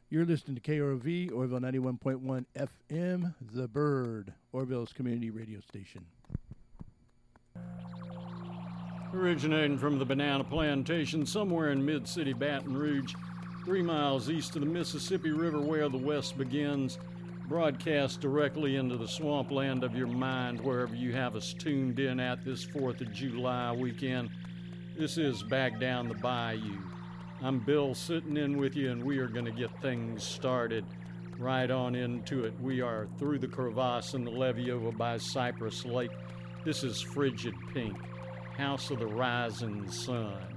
You're listening to KROV, Orville 91.1 FM, The Bird, Orville's community radio station. Originating from the Banana Plantation somewhere in mid-city Baton Rouge, 3 miles east of the Mississippi River where the West begins, broadcast directly into the swampland of your mind wherever you have us tuned in at this 4th of July weekend. This is Back Down the Bayou. I'm Bill sitting in with you, and we are going to get things started right on into it. We are through the crevasse in the levee over by Cypress Lake. This is Frigid Pink, House of the Rising Sun.